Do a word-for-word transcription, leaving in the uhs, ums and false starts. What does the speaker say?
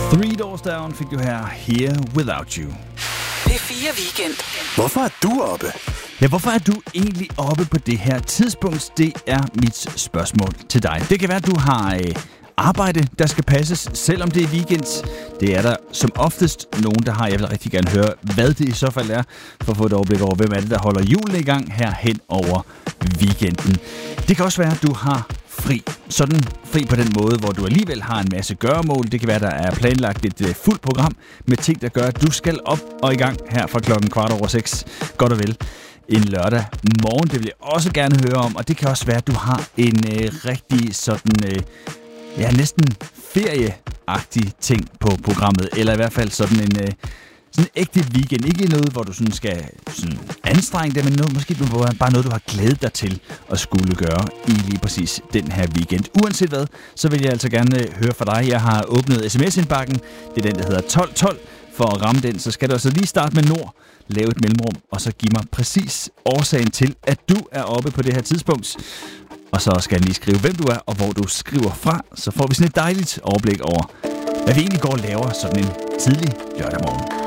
Three Doors Down fik du her, Here Without You. P fire Weekend. Hvorfor er du oppe? Ja, hvorfor er du egentlig oppe på det her tidspunkt? Det er mit spørgsmål til dig. Det kan være, at du har øh, arbejde, der skal passes, selvom det er weekend. Det er der som oftest nogen, der har. Jeg vil rigtig gerne høre, hvad det i så fald er, for at få et overblik over, hvem er det, der holder julen i gang her hen over weekenden. Det kan også være, at du har fri. Sådan fri på den måde, hvor du alligevel har en masse gøremål. Det kan være, der er planlagt et uh, fuldt program med ting, der gør, at du skal op og i gang her fra klokken kvart over seks. Godt og vel. En lørdag morgen, det vil jeg også gerne høre om. Og det kan også være, at du har en uh, rigtig sådan, uh, ja, næsten ferieagtig ting på programmet. Eller i hvert fald sådan en... Uh, Sådan en ægte weekend. Ikke noget, hvor du sådan skal sådan anstrenge det, men noget, måske bare noget, du har glædet dig til at skulle gøre i lige præcis den her weekend. Uanset hvad, så vil jeg altså gerne høre fra dig. Jeg har åbnet sms-indbakken. Det er den, der hedder tolv tolv. For at ramme den, så skal du altså lige starte med Nord, lave et mellemrum, og så give mig præcis årsagen til, at du er oppe på det her tidspunkt. Og så skal jeg lige skrive, hvem du er, og hvor du skriver fra. Så får vi sådan et dejligt overblik over, hvad vi egentlig går og laver sådan en tidlig lørdag morgen.